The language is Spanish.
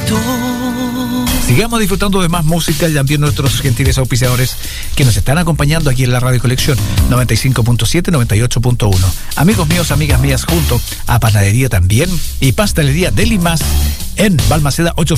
Sigamos disfrutando de más música y también nuestros gentiles auspiciadores que nos están acompañando aquí en la Radio Colección 95.7, 98.1. Amigos míos, amigas mías, junto a Panadería también y Pastelería Deli Más en Balmaceda 8.